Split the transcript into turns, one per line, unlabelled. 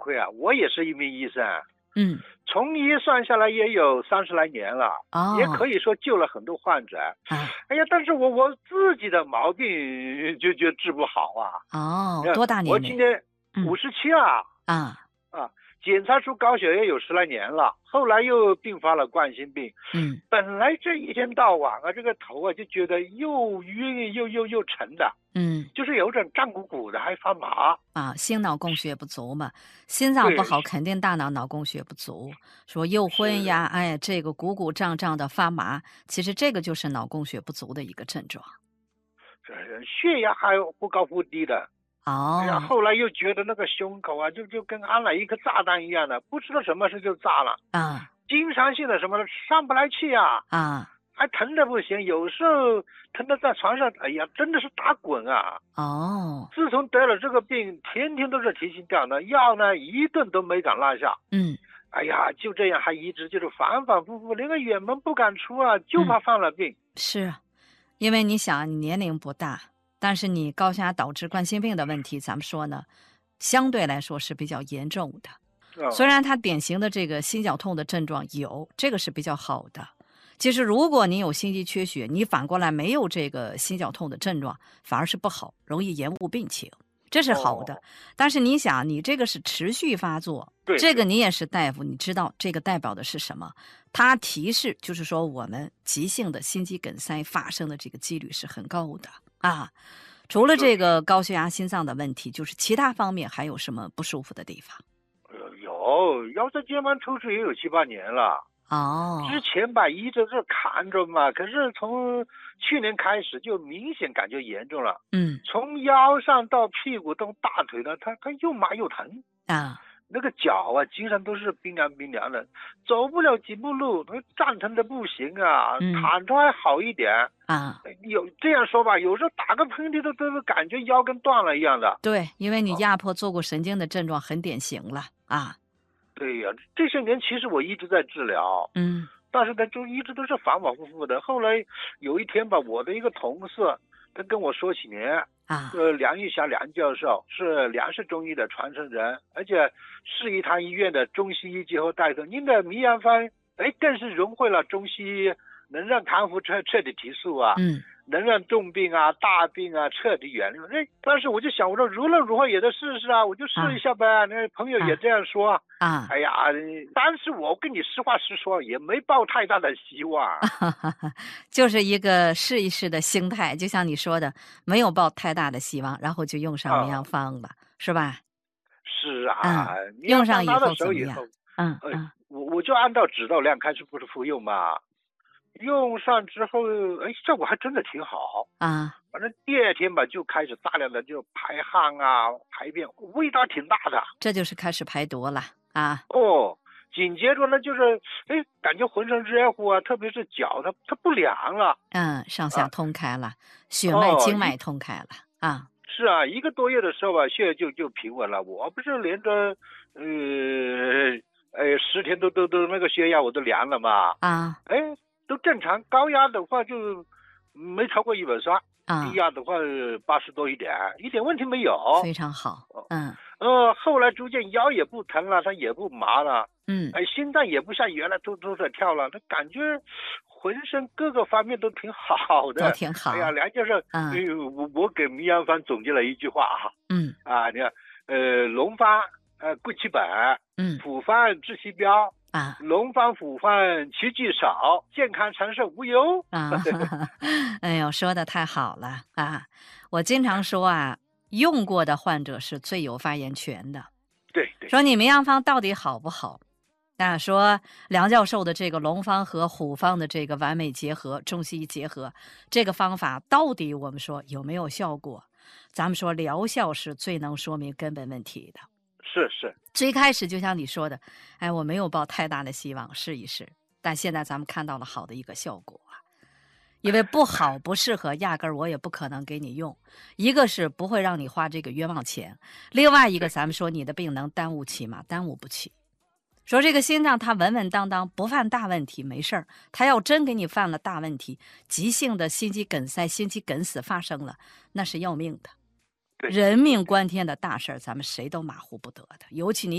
馈啊，我也是一名医生，
嗯，
从医算下来也有30来年了，也可以说救了很多患者。哎呀，但是我自己的毛病就治不好啊。
多大年龄？
我今年57了。检查出高血压有10来年了，后来又并发了冠心病。本来这一天到晚啊，这个头啊就觉得又晕又沉的。就是有点胀鼓鼓的，还发麻
心脑供血不足嘛，心脏不好，肯定大脑供血不足。说又昏呀，哎，这个鼓鼓胀胀的发麻，其实这个就是脑供血不足的一个症状。
血压还忽高忽低的。哎呀，后来又觉得那个胸口啊，就跟安了一颗炸弹一样的，不知道什么事就炸了经常性的什么上不来气还疼得不行，有时候疼得在床上，哎呀，真的是打滚啊！自从得了这个病，天天都是提心吊胆，药呢一顿都没敢落下。哎呀，就这样还一直就是反反复复，连个远门不敢出啊，就怕犯了病。
是，因为你想，你年龄不大，但是你高血压导致冠心病的问题，咱们说呢，相对来说是比较严重的。虽然它典型的这个心绞痛的症状有，这个是比较好的。其实如果你有心肌缺血，你反过来没有这个心绞痛的症状，反而是不好，容易延误病情，这是好的。但是你想，你这个是持续发作，这个你也是大夫，你知道这个代表的是什么？它提示就是说我们急性的心肌梗塞发生的这个几率是很高的除了这个高血压心脏的问题，就是其他方面还有什么不舒服的地方？
有腰椎间盘突出也有7、8年了。之前吧一直是看着嘛，可是从去年开始就明显感觉严重了。从腰上到屁股到大腿呢，它又麻又疼那个脚啊，经常都是冰凉冰凉的，走不了几步路，站疼的不行躺着还好一点有这样说吧，有时候打个喷嚏都感觉腰跟断了一样的。
对，因为你压迫坐骨神经的症状很典型了
对呀，这些年其实我一直在治疗，但是呢，就一直都是反反复复的。后来有一天吧，我的一个同事，他跟我说起您梁玉霞梁教授是梁氏中医的传承人，而且市医堂医院的中西医结合大夫，您的迷药方更是融汇了中西医，能让痰痈彻底提速能让重病大病彻底远离。当时我就想，我说无论如何也得试试我就试一下呗。那朋友也这样说哎呀，当时我跟你实话实说，也没抱太大的希望
就是一个试一试的心态，就像你说的，没有抱太大的希望，然后就用上迷药方了，是吧？
是
用上以后怎么样？
我就按照指导量开始不是服用嘛。用上之后，效果还真的挺好反正第二天吧，就开始大量的就排汗排便，味道挺大的。
这就是开始排毒了
紧接着呢，就是感觉浑身热乎特别是脚它不凉了。
上下通开了，血脉经脉通开了
是1个多月的时候吧，血压就平稳了。我不是连着10天都那个血压我都量了嘛都正常，高压的话就没超过130，低压的话80多一点问题没有，
非常好。
后来逐渐腰也不疼了，它也不麻了，心脏也不像原来都在跳了，它感觉浑身各个方面都挺好的，
都挺好。
哎呀，梁教授，我给迷药方总结了一句话你看，龙方贵其本，普方治其标。龙方虎方其聚少，健康长寿无忧
哎呦，说的太好了我经常说用过的患者是最有发言权的。
对，
说你迷药方到底好不好说梁教授的这个龙方和虎方的这个完美结合，中西医结合，这个方法到底我们说有没有效果？咱们说疗效是最能说明根本问题的。
是
最开始就像你说的我没有抱太大的希望，试一试，但现在咱们看到了好的一个效果因为不好不适合，压根儿我也不可能给你用。一个是不会让你花这个冤枉钱，另外一个咱们说你的病能耽误起吗？耽误不起。说这个心脏它稳稳当当不犯大问题没事儿，它要真给你犯了大问题，急性的心肌梗塞、心肌梗死发生了，那是要命的。人命关天的大事儿，咱们谁都马虎不得的，尤其你